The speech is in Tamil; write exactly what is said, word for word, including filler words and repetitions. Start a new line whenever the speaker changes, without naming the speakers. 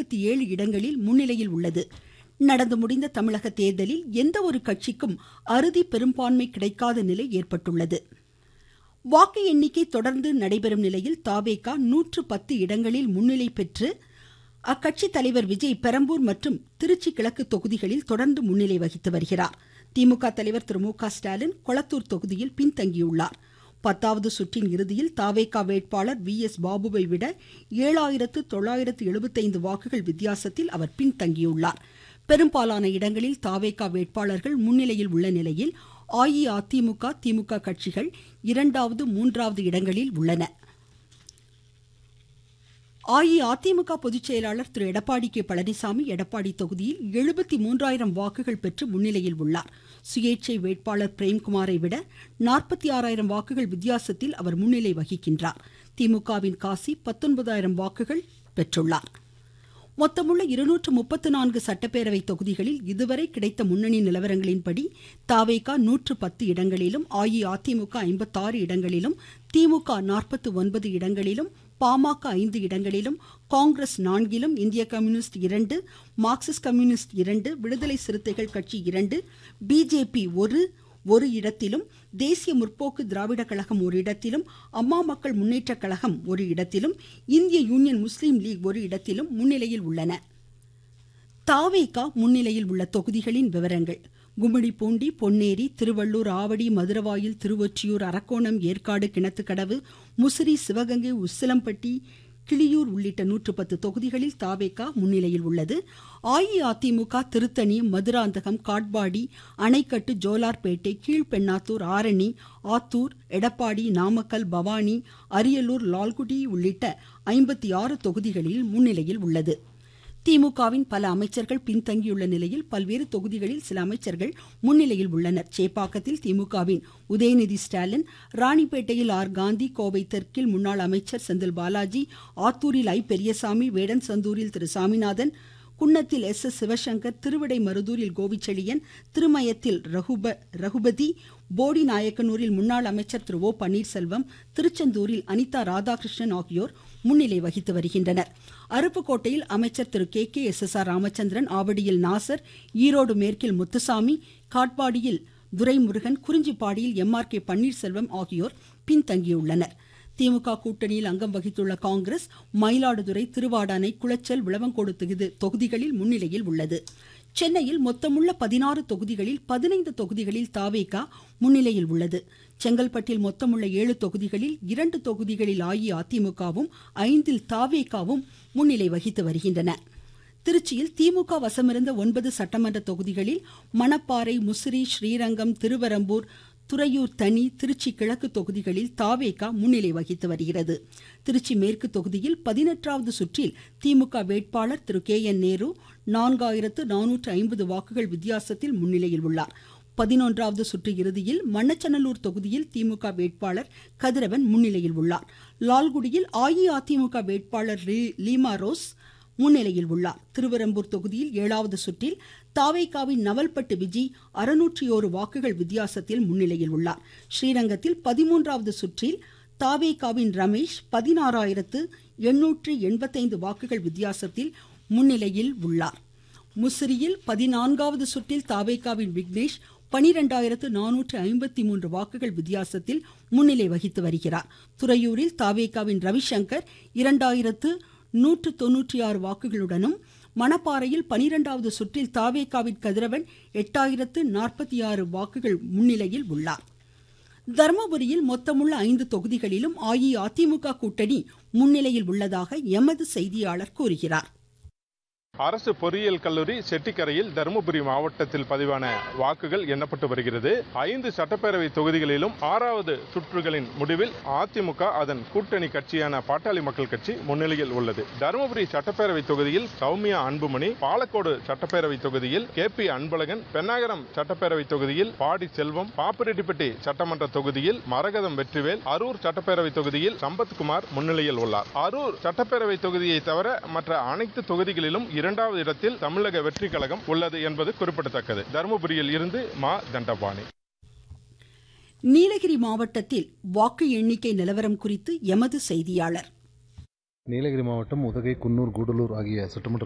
ஐம்பத்தி ஏழு இடங்களில் முன்னிலையில் உள்ளது. நடந்து முடிந்த தமிழக தேர்தலில் எந்த ஒரு கட்சிக்கும் அறுதி பெரும்பான்மை கிடைக்காத நிலை ஏற்பட்டுள்ளது. வாக்கு எண்ணிக்கை தொடர்ந்து நடைபெறும் நிலையில் தாவேகா நூற்று பத்து இடங்களில் முன்னிலை பெற்று அக்கட்சி தலைவர் விஜய் பெரம்பூர் மற்றும் திருச்சி கிழக்கு தொகுதிகளில் தொடர்ந்து முன்னிலை வகித்து வருகிறார். திமுக தலைவர் திரு மு க ஸ்டாலின் கொளத்தூர் தொகுதியில் பின்தங்கியுள்ளார். பத்தாவது சுற்றின் இறுதியில் தாவேகா வேட்பாளர் வி எஸ் பாபுவை விட ஏழாயிரத்து தொள்ளாயிரத்து எழுபத்தைந்து வாக்குகள் வித்தியாசத்தில் அவர் பின்தங்கியுள்ளார். பெரும்பாலான இடங்களில் தாவேகா வேட்பாளர்கள் முன்னிலையில் உள்ள நிலையில் அஇஅதிமுக திமுக கட்சிகள் இரண்டாவது மூன்றாவது இடங்களில் உள்ளன. அஇஅதிமுக பொதுச் செயலாளர் திரு எடப்பாடி கே பழனிசாமி எடப்பாடி தொகுதியில் எழுபத்தி மூன்றாயிரம் வாக்குகள் பெற்று முன்னிலையில் உள்ளார். சுயேட்சை வேட்பாளர் பிரேம்குமாரை விட நாற்பத்தி ஆறாயிரம் வாக்குகள் வித்தியாசத்தில் அவர் முன்னிலை வகிக்கின்றார். திமுகவின் காசி பத்தொன்பதாயிரம் வாக்குகள் பெற்றுள்ளார். மொத்தமுள்ள இருநூற்று முப்பத்து நான்கு சட்டப்பேரவை தொகுதிகளில் இதுவரை கிடைத்த முன்னணி நிலவரங்களின்படி தாவேகா நூற்று பத்து இடங்களிலும் அஇஅதிமுக ஐம்பத்தாறு இடங்களிலும் திமுக நாற்பத்தி ஒன்பது இடங்களிலும் பாமக ஐந்து இடங்களிலும் காங்கிரஸ் நான்கிலும் இந்திய கம்யூனிஸ்ட் இரண்டு மார்க்சிஸ்ட் கம்யூனிஸ்ட் இரண்டு விடுதலை சிறுத்தைகள் கட்சி இரண்டு பிஜேபி ஒரு ஒரு இடத்திலும் தேசிய முற்போக்கு திராவிட கழகம் ஒரு இடத்திலும் அம்மா மக்கள் முன்னேற்ற கழகம் ஒரு இடத்திலும் இந்திய யூனியன் முஸ்லீம் லீக் ஒரு இடத்திலும் முன்னிலையில் உள்ளன. தாவேகா முன்னிலையில் உள்ள தொகுதிகளின் விவரங்கள்: கும்மிடிப்பூண்டி, பொன்னேரி, திருவள்ளூர், ஆவடி, மதுரவாயில், திருவொற்றியூர், அரக்கோணம், ஏற்காடு, கிணத்துக்கடவு, முசிறி, சிவகங்கை, உசிலம்பட்டி, கிளியூர் உள்ளிட்ட நூற்று பத்து தொகுதிகளில் தாவேகா முன்னிலையில் உள்ளது. அஇஅதிமுக திருத்தணி, மதுராந்தகம், காட்பாடி, அணைக்கட்டு, ஜோலார்பேட்டை, கீழ்பெண்ணாத்தூர், ஆரணி, ஆத்தூர், எடப்பாடி, நாமக்கல், பவானி, அரியலூர், லால்குடி உள்ளிட்ட ஐம்பத்தி ஆறு தொகுதிகளில் முன்னிலையில் உள்ளது. திமுகவின் பல அமைச்சர்கள் பின்தங்கியுள்ள நிலையில் பல்வேறு தொகுதிகளில் சில அமைச்சர்கள் முன்னிலையில் உள்ளனர். சேப்பாக்கத்தில் திமுகவின் உதயநிதி ஸ்டாலின், ராணிப்பேட்டையில் ஆர் காந்தி, கோவை தெற்கில் முன்னாள் அமைச்சர் செந்தில் பாலாஜி, ஆத்தூரில் ஐ பெரியசாமி, வேடன்சந்தூரில் திரு சாமிநாதன், குன்னத்தில் எஸ் எஸ் சிவசங்கர், திருவிடைமருதூரில் கோவிச்செழியன், திருமயத்தில் ரகுப ரகுபதி, போடி நாயக்கனூரில் முன்னாள் அமைச்சர் திரு ஓ பன்னீர்செல்வம், திருச்செந்தூரில் அனிதா ராதாகிருஷ்ணன் ஆகியோர் முன்னிலை வகித்து வருகின்றனர். அருப்புக்கோட்டையில் அமைச்சர் திரு K K S S R Ramachandran, ஆவடியில் Nassar, Erode மேற்கில் Muthusamy, காட்பாடியில் Duraimurugan, குறிஞ்சிப்பாடியில் M R K Panneerselvam ஆகியோர் பின்தங்கியுள்ளனர். திமுக கூட்டணியில் அங்கம் வகித்துள்ள காங்கிரஸ் மயிலாடுதுறை, திருவாடானை, குளச்சல், விளவங்கோடு தொகுதிகளில் முன்னிலையில் உள்ளது. சென்னையில் மொத்தமுள்ள பதினாறு தொகுதிகளில் பதினைந்து தொகுதிகளில் தாவேகா முன்னிலையில் உள்ளது. செங்கல்பட்டில் மொத்தமுள்ள ஏழு தொகுதிகளில் இரண்டு தொகுதிகளில் அஇஅதிமுகவும் ஐந்தில் தாவேகாவும் முன்னிலை வகித்து வருகின்றன. திருச்சியில் திமுக வசமிருந்த ஒன்பது சட்டமன்ற தொகுதிகளில் மணப்பாறை, முசிறி, ஸ்ரீரங்கம், திருவரம்பூர், துறையூர் தனி, திருச்சி கிழக்கு தொகுதிகளில் தாவேகா முன்னிலை வகித்து வருகிறது. திருச்சி மேற்கு தொகுதியில் பதினெட்டாவது சுற்றில் திமுக வேட்பாளர் திரு கே என் நேரு நான்காயிரத்து நானூற்று ஐம்பது வாக்குகள் வித்தியாசத்தில் முன்னிலையில் உள்ளார். பதினொன்றாவது சுற்று இறுதியில் மண்ணச்சநல்லூர் தொகுதியில் திமுக வேட்பாளர் கதிரவன் முன்னிலையில் உள்ளார். லால்குடியில் அஇஅதிமுக வேட்பாளர் லீமா ரோஸ் முன்னிலையில் உள்ளார். திருவரம்பூர் தொகுதியில் ஏழாவது சுற்றில் தாவேகாவின் நவல்பட்டு விஜி அறுநூற்றி ஒரு வாக்குகள் வித்தியாசத்தில் முன்னிலையில் உள்ளார். ஸ்ரீரங்கத்தில் பதிமூன்றாவது சுற்றில் தாவேகாவின் ரமேஷ் பதினாறாயிரத்து எண்ணூற்று எண்பத்தைந்து வாக்குகள் வித்தியாசத்தில் முன்னிலையில் உள்ளார். முசிறியில் பதினான்காவது சுற்றில் தாவேகாவின் விக்னேஷ் பனிரெண்டாயிரத்து நானூற்று ஐம்பத்தி மூன்று வாக்குகள் வித்தியாசத்தில் முன்னிலை வகித்து வருகிறார். துறையூரில் தாவேகாவின் ரவிசங்கர் இரண்டாயிரத்து நூற்று தொன்னூற்றி ஆறு வாக்குகளுடனும், மணப்பாறையில் பனிரெண்டாவது சுற்றில் தாவேகாவின் கதிரவன் எட்டாயிரத்து நாற்பத்தி ஆறு வாக்குகள் முன்னிலையில் உள்ளார். தர்மபுரியில் மொத்தமுள்ள ஐந்து தொகுதிகளிலும் அஇஅதிமுக கூட்டணி முன்னிலையில் உள்ளதாக எமது செய்தியாளர் கூறுகிறார்.
அரசு பொறியியல் கல்லூரி செட்டிக்கரையில் தருமபுரி மாவட்டத்தில் பதிவான வாக்குகள் எண்ணப்பட்டு வருகிறது. ஐந்து சட்டப்பேரவை தொகுதிகளிலும் ஆறாவது சுற்றுகளின் முடிவில் அதிமுக அதன் கூட்டணி கட்சியான பாட்டாளி மக்கள் கட்சி முன்னிலையில் உள்ளது. தருமபுரி சட்டப்பேரவை தொகுதியில் சௌமியா அன்புமணி, பாலக்கோடு சட்டப்பேரவை தொகுதியில் கே பி அன்பழகன், பென்னாகரம் சட்டப்பேரவை தொகுதியில் பாடி செல்வம், பாப்பிரெட்டிப்பட்டி சட்டமன்ற தொகுதியில் மரகதம் வெற்றிவேல், அரூர் சட்டப்பேரவை தொகுதியில் சம்பத்குமார் முன்னிலையில் உள்ளார். அரூர் சட்டப்பேரவை தொகுதியை தவிர மற்ற அனைத்து தொகுதிகளிலும் இரண்டாவது இடத்தில் தமிழக வெற்றி கழகம் உள்ளது என்பது குறிப்பிடத்தக்கது. தருமபுரியில் இருந்து மா தண்டபாணி.
நீலகிரி மாவட்டத்தில் வாக்கு எண்ணிக்கை நிலவரம் குறித்து எமது செய்தியாளர்.
நீலகிரி மாவட்டம் உதகை, குன்னூர், கூடலூர் ஆகிய சட்டமன்ற